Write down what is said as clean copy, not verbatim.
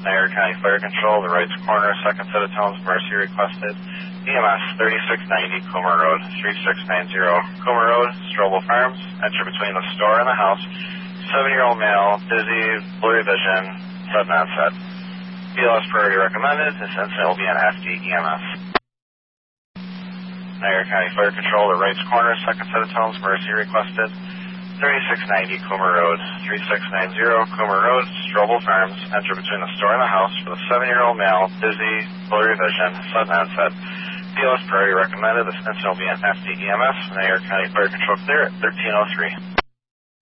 Niagara County Fire Control, the Wrights Corner, second set of tones, Mercy requested. EMS 3690 Coomer Road, 3690 Coomer Road, Strobel Farms, enter between the store and the house. 7-year-old male, dizzy, blurry vision, sudden onset. BLS priority recommended. This incident will be on FD EMS. Niagara County Fire Control, the Wrights Corner, second set of tones, Mercy requested. 3690 Coomer Road, 3690 Coomer Road, Strobel Farms, enter between the store and the house for the 7-year-old male, dizzy, blurry vision, sudden onset. BLS priority recommended. This incident will be an FD EMS. Niagara County Fire Control clear at 1303.